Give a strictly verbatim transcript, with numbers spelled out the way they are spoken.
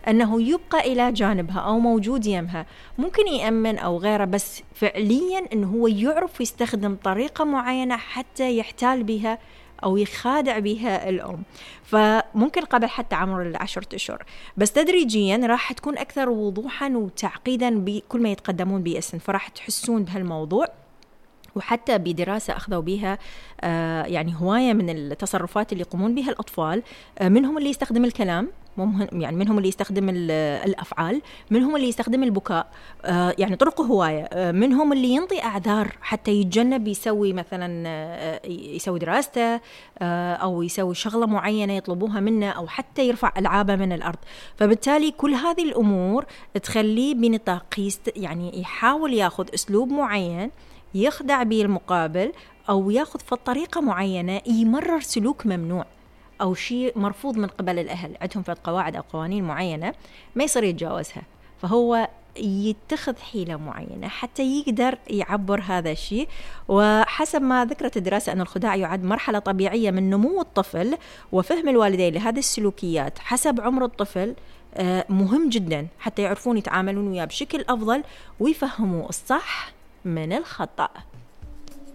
أنه يبقى إلى جانبها أو موجود يمها، ممكن يأمن أو غيره، بس فعليا أنه هو يعرف يستخدم طريقة معينة حتى يحتال بها أو يخادع بها الأم. فممكن قبل حتى عمر العشرة أشهر، بس تدريجيا راح تكون أكثر وضوحا وتعقيدا بكل ما يتقدمون بالسن، فراح تحسون بهالموضوع. وحتى بدراسة أخذوا بها آه يعني هواية من التصرفات اللي يقومون بها الأطفال، آه منهم اللي يستخدم الكلام، يعني منهم اللي يستخدم الأفعال، منهم اللي يستخدم البكاء، آه يعني طرق هواية، آه منهم اللي ينطي أعذار حتى يتجنب يسوي مثلا آه يسوي دراسته، آه أو يسوي شغلة معينة يطلبوها منه، أو حتى يرفع ألعابه من الأرض. فبالتالي كل هذه الأمور تخليه بنطاق يعني يحاول ياخذ أسلوب معين يخدع به المقابل، أو ياخذ في الطريقة معينة يمرر سلوك ممنوع أو شيء مرفوض من قبل الأهل، عندهم في قواعد أو قوانين معينة ما يصير يتجاوزها، فهو يتخذ حيلة معينة حتى يقدر يعبر هذا الشيء. وحسب ما ذكرت الدراسة أن الخداع يعد مرحلة طبيعية من نمو الطفل، وفهم الوالدين لهذه السلوكيات حسب عمر الطفل مهم جدا حتى يعرفون يتعاملون وياه بشكل أفضل ويفهموا الصح من الخطأ.